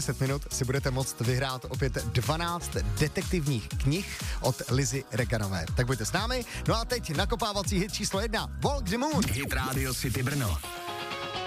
10 minut si budete moct vyhrát opět 12 detektivních knih od Lizy Reganové. Tak buďte s námi. No a teď nakopávací hit číslo 1, Walk the Moon. Hit Radio City Brno.